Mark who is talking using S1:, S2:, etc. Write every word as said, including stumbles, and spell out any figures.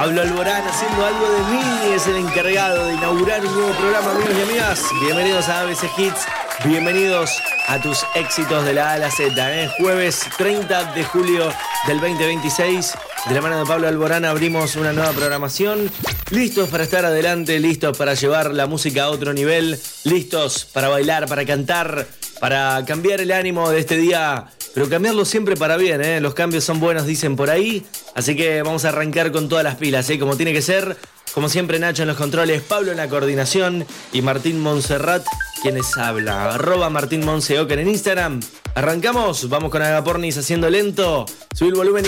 S1: Pablo Alborán haciendo algo de mí, es el encargado de inaugurar un nuevo programa, amigos y amigas. Bienvenidos a A B C Hits, bienvenidos a tus éxitos de la A a la Z. ¿eh? Jueves treinta de julio del veinte veintiséis, de la mano de Pablo Alborán abrimos una nueva programación. Listos para estar adelante, listos para llevar la música a otro nivel, listos para bailar, para cantar, para cambiar el ánimo de este día, pero cambiarlo siempre para bien, ¿eh? Los cambios son buenos, dicen por ahí. Así que vamos a arrancar con todas las pilas, ¿eh? Como tiene que ser. Como siempre, Nacho en los controles, Pablo en la coordinación y Martín Montserrat, quienes habla. Arroba Martín Monseoker en Instagram. Arrancamos, vamos con Agapornis haciendo lento. Subí el volumen.